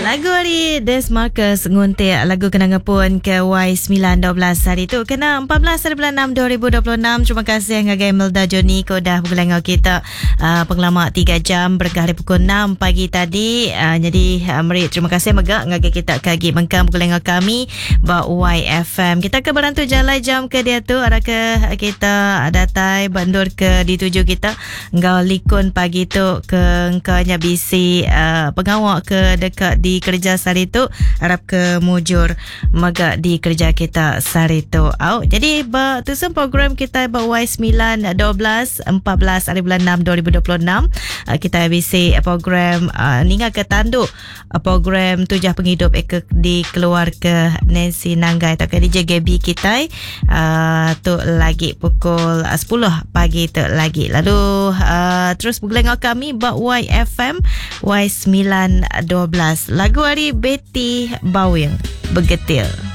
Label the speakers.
Speaker 1: Lagu hari Des Marcus nguntik lagu kenangan pun ke Y912 hari tu kena 14/6/2026. Terima kasih ngagai Melda Joni ko dah bergelengau kita pengalaman 3 jam berkah dari pukul 6 pagi tadi. Jadi meri terima kasih megak ngagai kita kagi mengkam bergelengau kami ba YFM. Kita ke berantu jalan jam ke dia tu ada ke kita datai bandur ke dituju kita ngau likun pagi tu ke engkaunya bisi pengawak ke dekat di kerja sari tu harap ke mujur magak di kerja kita sari tu. Jadi tusun program kita Y912 14/6/2026 kita bisi program ninga ke tanduk program tujah penghidup di keluarga Nancy Nanggai atau ke DJ Gaby kita tu lagi pukul 10 pagi tu lagi. Lalu terus bergelengau kami YFM Y912 lagu hari Betty Bawing Begetil.